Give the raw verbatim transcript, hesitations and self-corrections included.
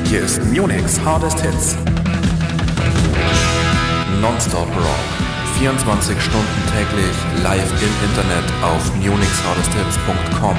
Hier ist Munichs Hardest Hits. Nonstop Rock. vierundzwanzig Stunden täglich live im Internet auf munichs hardest hits punkt com.